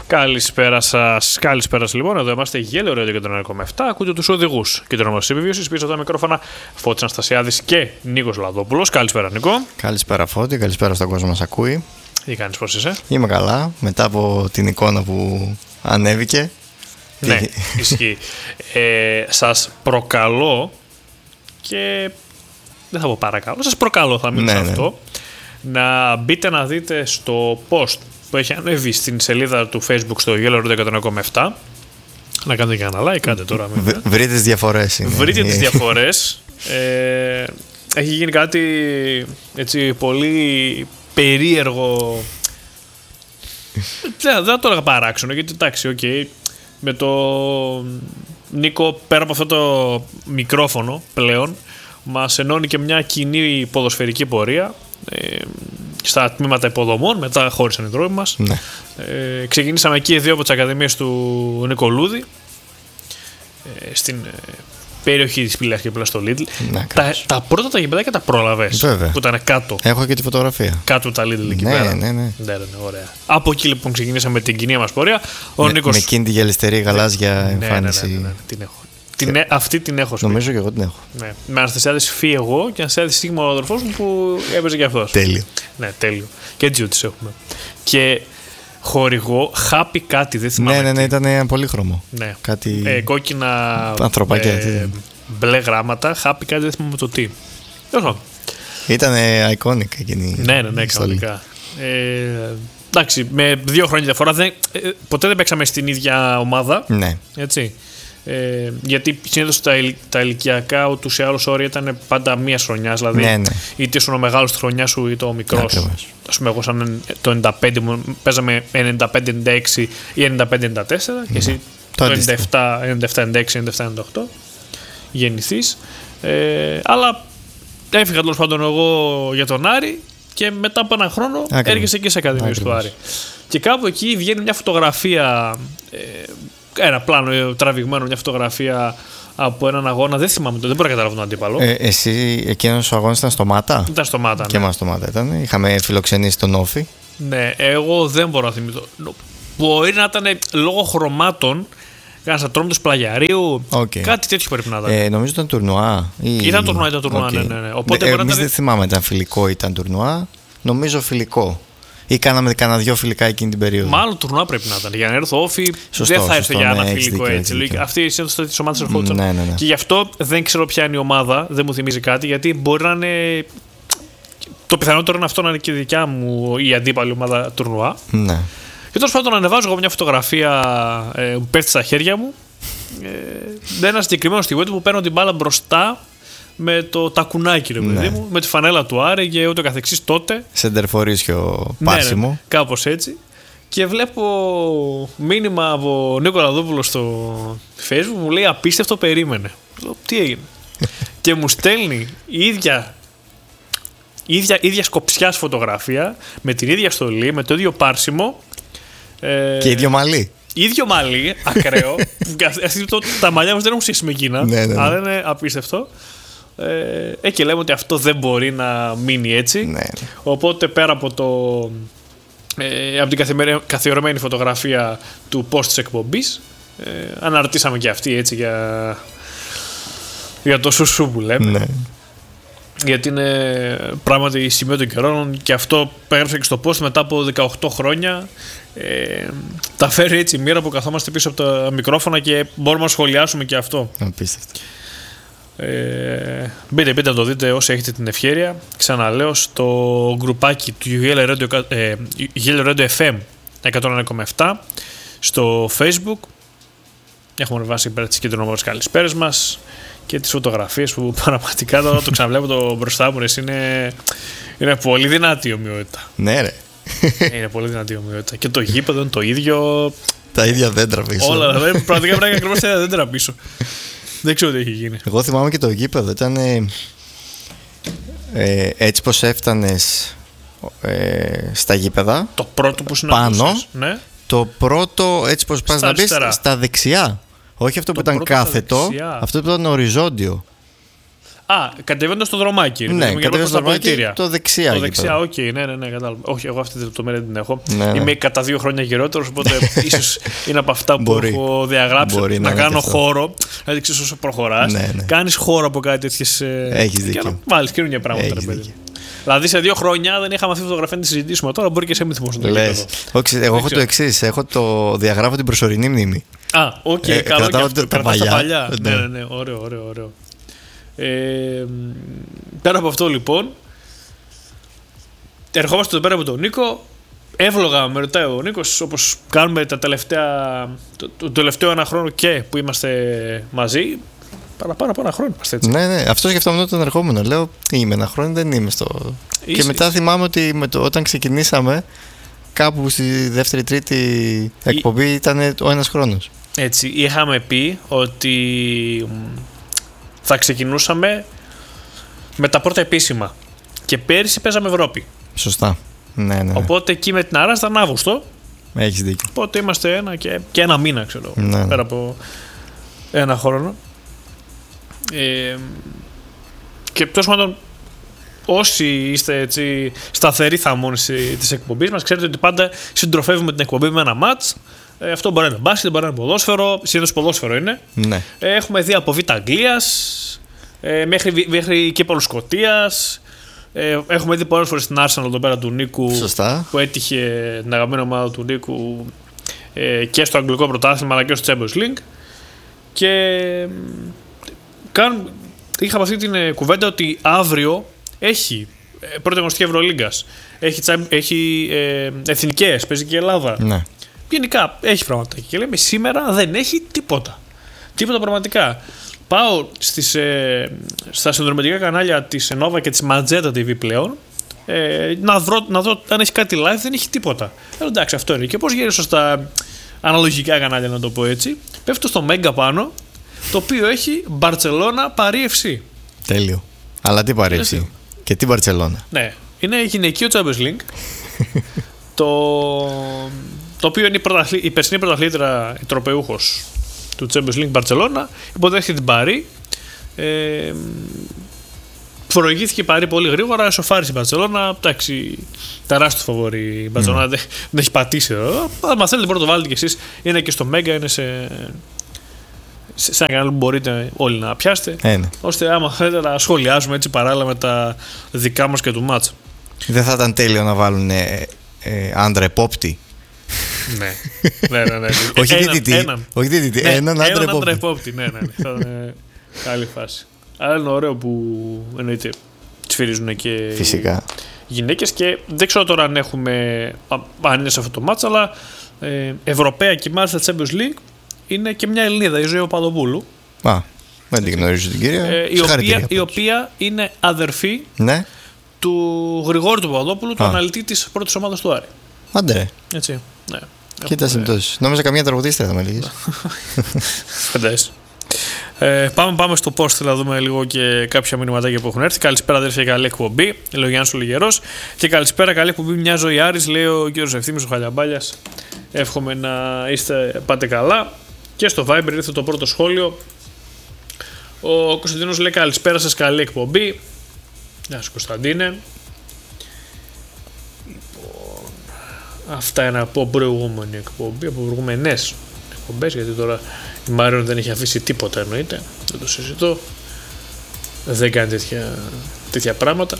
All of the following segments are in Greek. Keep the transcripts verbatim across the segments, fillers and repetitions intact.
Καλησπέρα σας. Καλησπέρα σας λοιπόν. Εδώ είμαστε Γέλιο Radio και το εννιά κόμμα επτά. Ακούτε τους οδηγούς και την ομάδα επιβίωσης. Πίσω από τα μικρόφωνα Φώτης Αναστασιάδης και Νίκος Λαδόπουλος. Καλησπέρα Νίκο. Καλησπέρα Φώτη, καλησπέρα στον κόσμο μας ακούει. Τι κάνεις, πώς είσαι? Είμαι καλά, μετά από την εικόνα που ανέβηκε. Ναι, ισχύει. ε, σας προκαλώ και δεν θα πω παρακαλώ, σας προκαλώ θα μείνω ναι, σε αυτό ναι. να μπείτε να δείτε στο post που έχει ανέβει στην σελίδα του Facebook στο Yellow Radio εκατόν ένα κόμμα επτά. Να κάνετε και ένα like, κάντε τώρα. Β, βρείτε τις διαφορές. Είναι. Βρείτε τις διαφορές. ε, έχει γίνει κάτι έτσι πολύ περίεργο. δεν, δεν το έλεγα παράξενο, γιατί εντάξει, οκ. Okay, με το Νίκο πέρα από αυτό το μικρόφωνο πλέον μας ενώνει και μια κοινή ποδοσφαιρική πορεία. Ε, στα τμήματα υποδομών, μετά χώρισαν οι δρόμοι μας. Ναι. Ε, ξεκινήσαμε εκεί δύο από τις ακαδημίες του Νικολούδη, ε, στην ε, περιοχή της Πηλαιάς και Πηλαιάς στο Lidl. Ναι, τα, τα πρώτα τα γηπεδάκια τα πρόλαβες. Βέβαια. Που ήταν κάτω. Έχω και τη φωτογραφία. Κάτω τα Lidl εκεί ναι, πέρα. Ναι, ναι, ναι. ναι, ναι, ωραία. Από εκεί λοιπόν ξεκινήσαμε την κοινή μας πορεία. Ο με, Νίκος... με εκείνη τη γυαλιστερή γαλάζια ναι, εμφάνιση. Ναι, ναι, ναι, ναι, ναι, την έχω. Την, ε, αυτή την έχω σπίτι. Νομίζω και εγώ την έχω. Ναι. Με Αναστασιάδη Φύ εγώ και Αναστασιάδη Σίγμα ο αδερφός μου που έπαιζε και αυτός. Τέλειο. Ναι, τέλειο. Και έτσι τις έχουμε. Και χορηγό, χάπι κάτι, δεν θυμάμαι. Ναι, ναι, ναι, ήταν πολύχρωμο. Ναι. Κάτι... Ε, κόκκινα. Ανθρωπάκια. Ε, μπλε γράμματα, χάπι κάτι, δεν θυμάμαι το τι. Ήταν iconic εκείνη. Ναι, ναι, ναι, κανονικά. Ε, εντάξει, με δύο χρόνια διαφορά. Δεν, ε, ποτέ δεν παίξαμε στην ίδια ομάδα. Ναι. Έτσι. Ε, γιατί συνήθως τα, τα ηλικιακά ούτως ή άλλως όρια ήταν πάντα μία χρονιά. Δηλαδή, ναι, ναι. είτε ήσουν ο μεγάλος τη χρονιά σου είτε ο μικρός. Ας πούμε, εγώ σαν το ενενήντα πέντε παίζαμε ενενήντα πέντε ενενήντα έξι ή ενενήντα πέντε ενενήντα τέσσερα ναι. Και εσύ το ενενήντα επτά ενενήντα έξι ενενήντα επτά ενενήντα οκτώ γεννηθείς. Ε, αλλά έφυγα τέλος πάντων εγώ για τον Άρη και μετά από έναν χρόνο Άκριβος. Έρχεσαι και σε ακαδημίες του Άρη. Και κάπου εκεί βγαίνει μια φωτογραφία. Ε, Ένα πλάνο τραβηγμένο, μια φωτογραφία από έναν αγώνα. Δεν θυμάμαι το, δεν μπορώ να καταλάβω τον αντίπαλο. Ε, εσύ, εκείνος ο αγώνας ήταν στο Μάτα. Ήταν στο Μάτα. Και ναι. εμάς στο Μάτα ήταν. Είχαμε φιλοξενήσει τον Όφη. Ναι, εγώ δεν μπορώ να θυμηθώ. Μπορεί να ήταν λόγω χρωμάτων. Κάνα ατρόμητος πλαγιαρίου. Okay. Κάτι τέτοιο πρέπει να ήταν. Ε, νομίζω ήταν τουρνουά. Ή... Ήταν τουρνουά, ήταν τουρνουά. Okay. Ναι, ναι, ναι. Οπότε ε, εμείς ήταν... δεν θυμάμαι, ήταν φιλικό ή ήταν τουρνουά. Νομίζω φιλικό. Ή κάναμε κανένα δυο φιλικά εκείνη την περίοδο. Μάλλον τουρνουά πρέπει να ήταν. Για να έρθω όφη, δεν θα έρθω για ένα ναι, φιλικό δίκιο, έτσι. Δίκιο. Αυτή η σύνθεση τη ομάδα ερχόντουσαν. Ναι, ναι, ναι. Και γι' αυτό δεν ξέρω ποια είναι η ομάδα, δεν μου θυμίζει κάτι, γιατί μπορεί να είναι. Το πιθανότερο είναι αυτό να είναι και η δικιά μου η αντίπαλη ομάδα τουρνουά. Ναι. Και τέλος πάντων ανεβάζω εγώ μια φωτογραφία ε, που πέφτει στα χέρια μου. Ε, με ένα συγκεκριμένο στιγμή που παίρνω την μπάλα μπροστά. Με το τακουνάκι, ρε παιδί ναι. μου, με τη φανέλα του Άρη και ούτω καθεξής τότε. Σεντερφορίσιο πάσιμο. Ναι, ναι, κάπως έτσι. Και βλέπω μήνυμα από Νίκο Λαδόπουλο στο Facebook, μου λέει απίστευτο, περίμενε. Λέω, τι έγινε. Και μου στέλνει η ίδια, ίδια, ίδια σκοψιάς φωτογραφία, με την ίδια στολή, με το ίδιο πάρσιμο. Ε, και ίδιο μαλλί. ίδιο μαλλί, ακραίο. Τα μαλλιά μας δεν έχουν σχέση με εκείνα, ναι, ναι, ναι. αλλά είναι απίστευτο. Ε, και λέμε ότι αυτό δεν μπορεί να μείνει έτσι. Ναι. Οπότε πέρα από, το, ε, από την καθιερωμένη φωτογραφία του post της εκπομπής, ε, αναρτήσαμε και αυτή έτσι για, για το σουσού που λέμε. Ναι. Γιατί είναι πράγματι σημείο των καιρών και αυτό πέραψα και στο post μετά από δεκαοκτώ χρόνια. Ε, τα φέρει έτσι η μοίρα που καθόμαστε πίσω από τα μικρόφωνα και μπορούμε να σχολιάσουμε και αυτό. Απίστευτο. Ε, μπείτε, μπείτε να το δείτε όσοι έχετε την ευκαιρία. Ξαναλέω στο γκρουπάκι του Yellow Radio, ε, Yellow Radio εφ εμ εκατόν ένα κόμμα επτά στο Facebook. Έχουμε ανεβάσει πέρα τις κεντρονομόρες καλησπέρες μας και τις φωτογραφίες που πραγματικά τώρα το ξαναβλέπω το μπροστά μου. Είναι, είναι πολύ δυνατή η ομοιότητα. Ναι, ρε. Είναι πολύ δυνατή η ομοιότητα. Και το γήπεδο είναι το ίδιο. Τα ίδια δέντρα πίσω. Όλα. Πραγματικά πρέπει να ακριβώς τα ίδια δέντρα πίσω. Δεν ξέρω τι έχει γίνει. Εγώ θυμάμαι και το γήπεδο. Ήταν ε, ε, έτσι πως έφτανες ε, στα γήπεδα. Το πρώτο που συναντούσες. Πάνω. Ναι. Το πρώτο έτσι πως πας να μπεις στα δεξιά. Όχι αυτό το που ήταν κάθετο. Αυτό που ήταν οριζόντιο. Α, κατεβαίνοντας στο δρομάκι. Ναι, κατεβαίνοντας στο δρομάκι, το δεξιά. Το δεξιά, οκ, okay, ναι, ναι, ναι, κατάλαβα. Όχι, εγώ αυτή τη λεπτομέρεια δεν την έχω. Ναι, ναι. Είμαι κατά δύο χρόνια γυρότερος, οπότε ίσως είναι από αυτά που μπορεί, έχω διαγράψει. Μπορεί να, να κάνω χώρο. Δηλαδή, ξέρεις, όσο προχωράς, ναι, ναι. κάνεις χώρο από κάτι τέτοιες. Έχεις δίκιο. Και να βάλεις καινούργια πράγματα, ρε παιδί. Δηλαδή, σε δύο χρόνια δεν είχαμε αυτή τη φωτογραφία να τη συζητήσουμε. Τώρα μπορεί και σε μην θυμόσαι. Λες. Όχι, εγώ έχω το εξής. Έχω το διαγράφω την προσωρινή μνήμη. Α, οκ, okay, ε, καλό και αυτό. Τα παλιά. Τα παλιά. Ναι, ναι, ναι, ωραίο, ωραίο, ωραίο. Ε, πέρα από αυτό, λοιπόν, ερχόμαστε εδώ πέρα από τον Νίκο. Εύλογα με ρωτάει ο Νίκος, όπως κάνουμε τα τελευταία, το, το τελευταίο ένα χρόνο και που είμαστε μαζί. Παραπάνω από ένα χρόνο είμαστε έτσι. Ναι, ναι, αυτό σκεφτόμουν όταν ερχόμουν. Λέω, είμαι ένα χρόνο, δεν είμαι στο. Είσαι. Και μετά θυμάμαι ότι με το, όταν ξεκινήσαμε, κάπου στη δεύτερη-τρίτη εκπομπή Ή... ήταν ο ένας χρόνος. Έτσι, είχαμε πει ότι θα ξεκινούσαμε με τα πρώτα επίσημα. Και πέρυσι παίζαμε Ευρώπη. Σωστά. Ναι, ναι, ναι. Οπότε εκεί με την Αράς ήταν Αύγουστο. Έχεις δίκιο. Οπότε είμαστε ένα και, και ένα μήνα, ξέρω. Ναι, ναι. Πέρα από ένα χρόνο. Ε, και τόσο πάντων, όσοι είστε έτσι σταθεροί θαμώνες της εκπομπής μας, ξέρετε ότι πάντα συντροφεύουμε την εκπομπή με ένα μάτς. Ε, αυτό μπορεί να είναι μπάσκετ, μπορεί να είναι ποδόσφαιρο. Συνήθως ποδόσφαιρο είναι. Ναι. Ε, έχουμε δει από Β' Αγγλίας ε, μέχρι, μέχρι κύπελλο Σκωτίας. Ε, έχουμε δει πολλές φορές στην Arsenal εδώ πέρα του Νίκου. Σωστά. Που έτυχε την αγαπημένη ομάδα του Νίκου ε, και στο αγγλικό πρωτάθλημα αλλά και στο Champions League. Και καν, είχαμε αυτή την κουβέντα ότι αύριο έχει ε, πρώτη αγωνιστική Ευρωλίγκας, έχει, έχει ε, εθνικές, παίζει και η Ελλάδα. Ναι. Γενικά έχει πράγματα. Και λέμε σήμερα δεν έχει τίποτα. Τίποτα πραγματικά. Πάω στις, ε, στα συνδρομητικά κανάλια της Nova και της Magenta τι βι πλέον ε, να, βρω, να δω αν έχει κάτι live, δεν έχει τίποτα. Ε, εντάξει, αυτό είναι. Και πώς γυρίσω στα αναλογικά κανάλια, να το πω έτσι. Πέφτω στο Mega πάνω, το οποίο έχει Μπαρτσελώνα Παρί εφ σι. Τέλειο. Αλλά τι Παρί εφ σι και τι Μπαρτσελώνα. Ναι, είναι γυναικείο Champions League. το, το οποίο είναι η, πρωταθλή, η περσινή πρωταθλήτρια, η τροπεούχος του Champions League Μπαρτσελώνα, υποδέχεται την Παρί. Ε, φορολογήθηκε η Παρί πολύ γρήγορα, σοφάρισε η Μπαρτσελώνα. Εντάξει, τεράστιο φαβορί η Μπαρτσελώνα, mm. δεν, δεν έχει πατήσει εδώ. Αν θέλετε, μπορείτε να το βάλετε κι εσείς. Είναι και στο Μέγκα, είναι σε. σε ένα κανάλι που μπορείτε όλοι να πιάσετε. Ε, ναι. Ώστε άμα θέλετε να σχολιάζουμε έτσι παράλληλα με τα δικά μας και του μάτς. Δεν θα ήταν τέλειο να βάλουν ε, ε, άντρα επόπτη. Ναι, ναι, ναι, ναι. Όχι διαιτητή. Έναν, όχι διαιτητή, ναι, έναν άντρα έναν επόπτη. επόπτη. Ναι, ναι, ναι. Θα ήταν καλή φάση. Αλλά είναι ωραίο που εννοείται σφυρίζουν και φυσικά γυναίκες και δεν ξέρω τώρα αν έχουμε, αν είναι σε αυτό το μάτς, αλλά ε, Ευρωπαία και μάλιστα Champions League είναι και μια Ελληνίδα, η Ζωή Παπαδοπούλου. Α, δεν την γνωρίζω την κυρία. Ε, η, οποία, η οποία είναι αδερφή, ναι, του Γρηγόρη του Παπαδόπουλου, του αναλυτή της πρώτης ομάδας του Άρη. Άντε. Έτσι, ναι. Κοίτα συμπτώσεις. Νόμιζα καμία τραγουδίστρια θα με λέγεις. Φαντάζεσαι. Ε, πάμε, πάμε στο post να δούμε λίγο και κάποια μηνυματάκια που έχουν έρθει. Καλησπέρα, αδερφέ, καλή εκπομπή. Λέει ο Γιάννης ο Λιγερός. Και καλησπέρα, καλή εκπομπή. Μια ζωή Άρης, λέει ο κύριος Ευθύμης ο Χαλιαμπάλιας. Εύχομαι να είστε, πάτε καλά. Και στο Viber ήρθε το πρώτο σχόλιο. Ο Κωνσταντίνος λέει καλησπέρα σας, καλή εκπομπή. Γεια σου Κωνσταντίνε. Λοιπόν, αυτά είναι από προηγούμενη εκπομπή, από προηγούμενες εκπομπές, γιατί τώρα η Μάριον δεν έχει αφήσει τίποτα, εννοείται, δεν το συζητώ, δεν κάνει τέτοια, τέτοια πράγματα.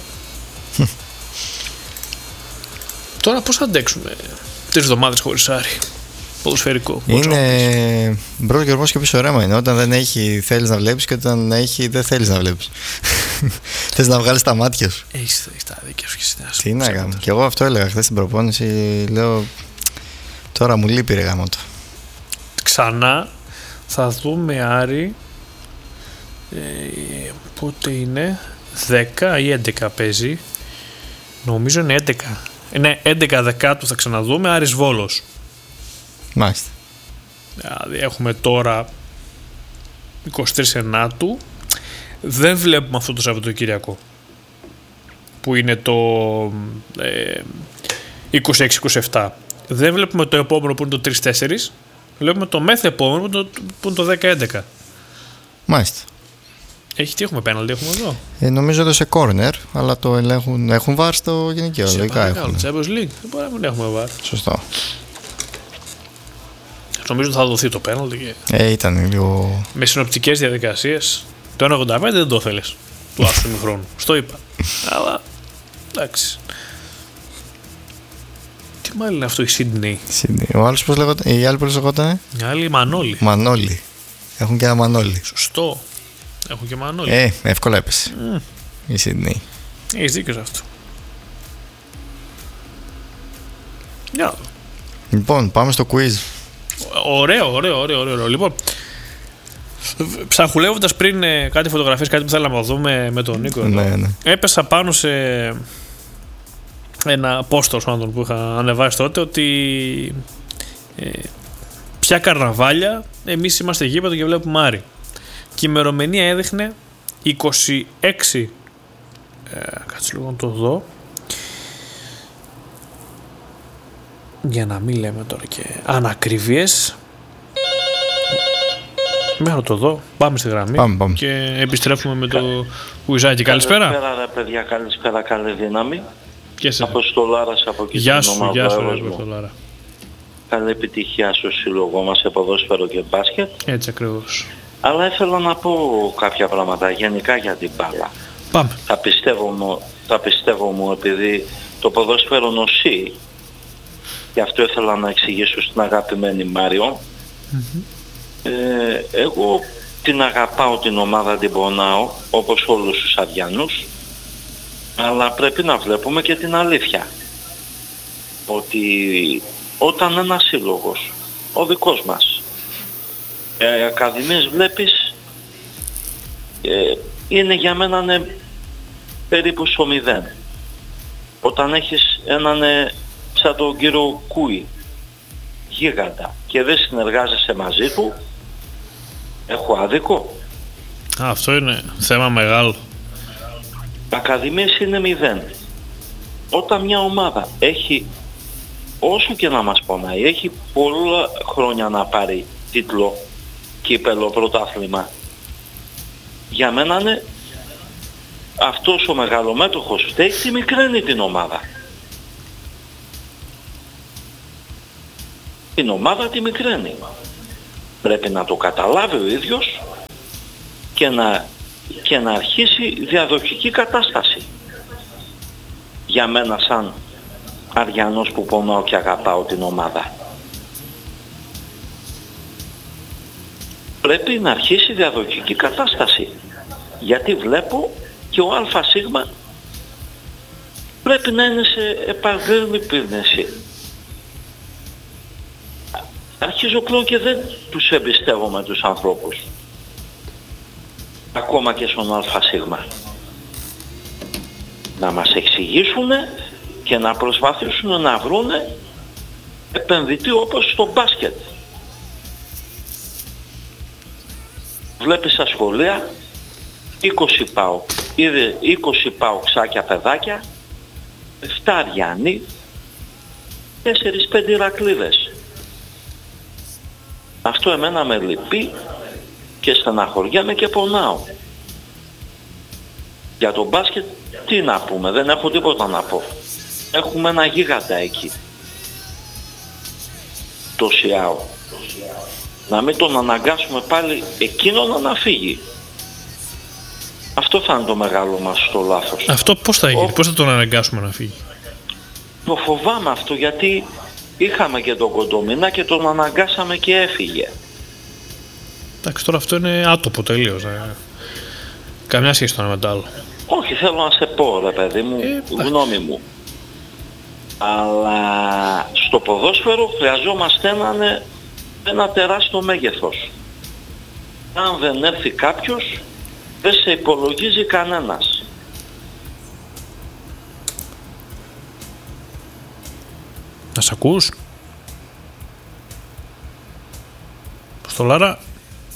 Τώρα πώς θα αντέξουμε τρεις εβδομάδες χωρίς Άρη ποδοσφαιρικό? Είναι μπρος και ορμός και πίσω ρέμα είναι. Όταν δεν έχει θέλεις να βλέπεις και όταν έχει δεν θέλεις να βλέπεις. Θες να βγάλεις τα μάτια σου. Έχεις τα δίκαια σου και εσύ. Τι να κάνω. Και εγώ αυτό έλεγα χθες στην προπόνηση. Λέω τώρα μου λείπει ρε γάμο το. Ξανά θα δούμε Άρη ε, πότε είναι δέκα ή έντεκα παίζει. Νομίζω είναι έντεκα. Είναι έντεκα δεκάτου θα ξαναδούμε Άρης Βόλος. Μάλιστα. Δηλαδή έχουμε τώρα είκοσι τρεις ενάτου. Δεν βλέπουμε αυτό το Σαββατοκυριακό που είναι το ε, είκοσι έξι είκοσι επτά. Δεν βλέπουμε το επόμενο που είναι το τρεις τέσσερις. Βλέπουμε το μεθ επόμενο που είναι το, που είναι το δέκα έντεκα. Μάλιστα. Έχει, τι έχουμε πέναλτι, έχουμε εδώ. Ε, νομίζω έδωσε corner, αλλά το ελέγχουν. Έχουν βάρ στο γυναικείο. Λογικά έχουν. Champions League. Δεν μπορεί να μην έχουμε βάρ. Σωστό. Νομίζω ότι θα δοθεί το πέναλτι. Και... Ε, ήταν λίγο. Με συνοπτικές διαδικασίες. Το ένα ογδόντα πέντε δεν το θέλεις. Του άσου χρόνου. Στο είπα. Αλλά. Εντάξει. Τι μάλλον είναι αυτό η Σίδνεϊ. Ο άλλος πώς λέγονταν. Η άλλη πώς λέγονταν. Η άλλη Μανώλη. Μανώλη. Έχουν και ένα Μανώλη. Σωστό. Έχουν και Μανώλη. Ε, εύκολα έπεσε. Mm. Η Σίδνεϊ. Έχεις δίκιο σε αυτό. Για. Λοιπόν, πάμε στο quiz. Ωραίο, ωραίο, ωραίο, ωραίο. Λοιπόν, ψαχουλεύοντας πριν ε, κάτι φωτογραφίες, κάτι που θέλαμε να δούμε με τον Νίκο, ναι, ναι. έπεσα πάνω σε ένα post που είχα ανεβάσει τότε ότι ε, ποια καρναβάλια εμείς είμαστε γήπεδο και βλέπουμε Άρη. Και η ημερομηνία έδειχνε είκοσι έξι ε, κάτσε λίγο να το δω για να μην λέμε τώρα και ανακριβίες. Μέχρι να το δω, πάμε στη γραμμή πάμε, πάμε. Και επιστρέφουμε με το Ουιζάκι. Καλησπέρα. Καλησπέρα ρε παιδιά, καλησπέρα, καλή δύναμη. Και σε. Αποστολάρας από εκεί. Γεια σου, γεια σου ρε Αποστολάρα. Καλή επιτυχία στο σύλλογο μας σε ποδόσφαιρο και μπάσκετ. Έτσι ακριβώς. Αλλά ήθελα να πω κάποια πράγματα γενικά για την μπάλα. Πάμε. Τα πιστεύω μου, τα πιστεύω μου επειδή το ποδόσφαιρο νοσεί. Γι' αυτό ήθελα να εξηγήσω στην αγαπημένη Μάριο. Mm-hmm. Ε, εγώ την αγαπάω την ομάδα, την πονάω όπως όλους τους Αδιανούς, αλλά πρέπει να βλέπουμε και την αλήθεια ότι όταν ένας σύλλογος, ο δικός μας, ε, ακαδημίες βλέπεις ε, είναι για μένα είναι περίπου στο μηδέν. Όταν έχεις έναν ε, σαν τον κύριο Κούι γίγαντα και δεν συνεργάζεσαι μαζί του, έχω άδικο. Α, αυτό είναι θέμα μεγάλο. Ακαδημίες είναι μηδέν. Όταν μια ομάδα έχει, όσο και να μας πονάει, έχει πολλά χρόνια να πάρει τίτλο, κύπελο, πρωτάθλημα, για μένα είναι αυτός ο μεγαλομέτωχος φταίει, τη μικραίνει την ομάδα. Την ομάδα τη μικραίνει. Πρέπει να το καταλάβει ο ίδιος και να, και να αρχίσει διαδοχική κατάσταση. Για μένα σαν Αριανός που πονάω και αγαπάω την ομάδα. Πρέπει να αρχίσει διαδοχική κατάσταση. Γιατί βλέπω και ο ΑΣ πρέπει να είναι σε επαγγελματική. Αρχίζω πλέον και δεν τους εμπιστεύομαι τους ανθρώπους. Ακόμα και στον ΑΣ. Να μας εξηγήσουν και να προσπαθήσουν να βρουν επενδυτή όπως στο μπάσκετ. Βλέπεις στα σχολεία είκοσι πάω, είδε είκοσι παοξάκια παιδάκια, επτά Αριανοί, τέσσερις πέντε Ηρακλήδες. Αυτό εμένα με λυπεί και στεναχωριέμαι και πονάω. Για το μπάσκετ τι να πούμε, δεν έχω τίποτα να πω. Έχουμε ένα γίγαντα εκεί. Το Σιάο. Να μην τον αναγκάσουμε πάλι εκείνον να φύγει. Αυτό θα είναι το μεγάλο μας το λάθος. Αυτό πώς θα γίνει, Ο... πώς θα τον αναγκάσουμε να φύγει. Το φοβάμαι αυτό γιατί είχαμε και τον Κοντομίνα και τον αναγκάσαμε και έφυγε. Εντάξει, τώρα αυτό είναι άτομο τελείως. Ε. Καμιά σχέση το ένα με το άλλο. Όχι, θέλω να σε πω ρε παιδί μου, ε, γνώμη μου. Αλλά στο ποδόσφαιρο χρειαζόμαστε ένα, ένα τεράστιο μέγεθος. Αν δεν έρθει κάποιος, δεν σε υπολογίζει κανένας. Να σ' ακούς? Αποστολάρα.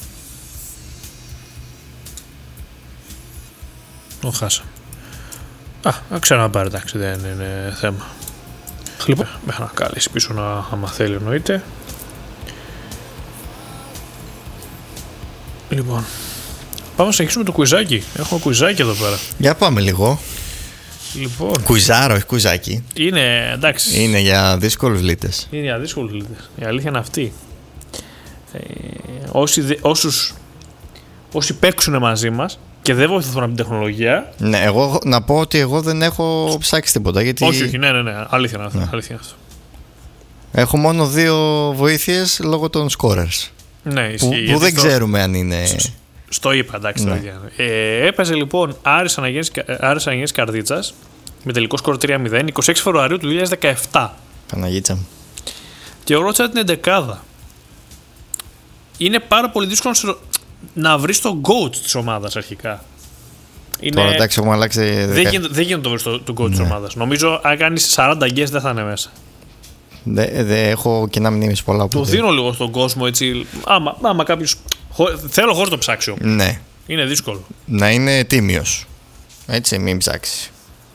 Το χάσαμε. Α, να ξαναπάρει, εντάξει, δεν είναι θέμα. Λοιπόν, μέχρι να κάλεσει πίσω να, άμα θέλει εννοείται. Λοιπόν, πάμε να συνεχίσουμε το κουιζάκι. Έχουμε κουιζάκι εδώ πέρα. Για πάμε λίγο. Λοιπόν. Κουιζάρο, όχι κουιζάκι. Είναι, εντάξει. Είναι για δύσκολους λίτες. Είναι για δύσκολους λίτες. Η αλήθεια είναι αυτή. Ε, όσοι, όσους, όσοι παίξουν μαζί μας και δεν βοηθηθούν από την τεχνολογία. Ναι, εγώ να πω ότι εγώ δεν έχω ψάξει τίποτα. Γιατί... Όχι, όχι, ναι, ναι, ναι. Αλήθεια είναι αυτό. Ναι. Αλήθεια είναι αυτό. Έχω μόνο δύο βοήθειες λόγω των scorers. Ναι, που, που δεν στο... ξέρουμε αν είναι. Στο είπα, εντάξει. Ναι. Ε, έπαιζε λοιπόν Άρης Αναγέννης Καρδίτσας με τελικό σκορ τρία μηδέν είκοσι έξι Φεβρουαρίου του δύο χιλιάδες δεκαεπτά. Παναγίτσα μου. Και ρώτησα την εντεκάδα. Είναι πάρα πολύ δύσκολο να βρεις τον coach της ομάδας αρχικά. Είναι... Τώρα εντάξει, έχουμε αλλάξει. Δεν γίνεται να το βρεις τον coach ναι. της ομάδας. Νομίζω αν κάνεις σαράντα γκες δεν θα είναι μέσα. Δεν δε έχω κοινά μνήμες πολλά. Το δίνω λίγο στον κόσμο έτσι. Άμα, άμα κάποιος. Θέλω χωρίς το ψάξιο. Ναι. Είναι δύσκολο. Να είναι τίμιος. Έτσι, μην ψάξει.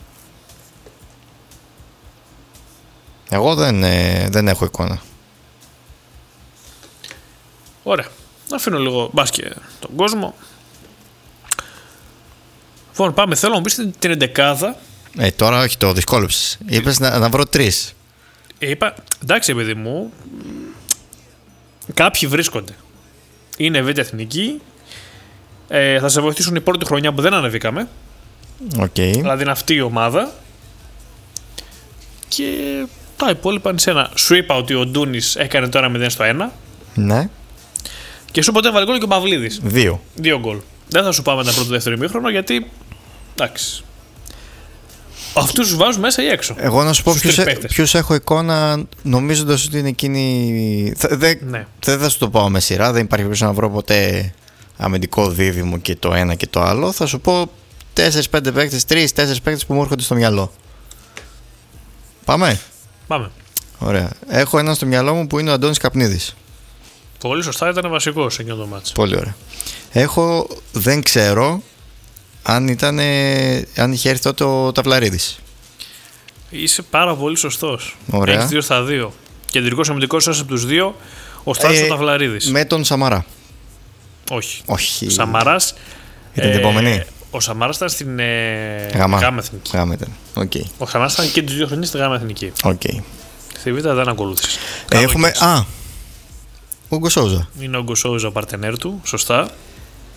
Εγώ δεν, ε, δεν έχω εικόνα. Ωραία. Να αφήνω λίγο μπάσκετ τον κόσμο. Λοιπόν, πάμε. Θέλω να μου πεις την εντεκάδα. Ε, τώρα όχι, το δυσκόλεψες. Είπες να, να βρω τρεις. Είπα, εντάξει παιδί μου, κάποιοι βρίσκονται. Είναι β' εθνική. Ε, θα σε βοηθήσουν η πρώτη χρονιά που δεν ανεβήκαμε. Okay. Δηλαδή είναι αυτή η ομάδα. Και τα υπόλοιπα είναι σένα. Σου είπα ότι ο Ντούνης έκανε τώρα μηδέν στο ένα. Ναι. Και σου ποτέ βάλει γκολ και ο Παυλίδης. Δύο. Δύο γκολ. Δεν θα σου πάμε τα πρώτο δεύτερο ημίχρονο γιατί. Εντάξει. Αυτούς τους βάζουν μέσα ή έξω. Εγώ να σου πω ποιους, ποιους έχω εικόνα νομίζοντας ότι είναι εκείνη. Δεν ναι. δε θα σου το πάω με σειρά. Δεν υπάρχει περίπτωση να βρω ποτέ αμυντικό δίδυμο και το ένα και το άλλο. Θα σου πω τέσσερις πέντε παίκτες, τρεις τέσσερις παίκτες που μου έρχονται στο μυαλό. Πάμε. Πάμε. Ωραία. Έχω έναν στο μυαλό μου που είναι ο Αντώνης Καπνίδης. Πολύ σωστά, ήταν βασικός σε εκείνο το μάτσο. Πολύ ωραία. Έχω, δεν ξέρω αν, ήταν, αν είχε έρθει τότε ο Ταυλαρίδης. Είσαι πάρα πολύ σωστός. Ωραία. Έχεις δύο στα δύο. Κεντρικός αμυντικός σας από τους δύο, ο Στάθος ε, ο Ταυλαρίδης. Με τον Σαμαρά. Όχι. Όχι. Σαμαράς. Ήταν την επόμενη. Ο Σαμάρας ήταν στην ε, γάμα. γάμα εθνική. Γάμα ήταν. Okay. Ο Σαμάρας ήταν και τις δύο χρονιές στη γάμα εθνική. Okay. Στη Β' δεν ακολούθησε. Έχουμε. Α, ο Γκο Σόουζα. Είναι ο Γκο Σόουζα ο παρτενέρ του, σωστά.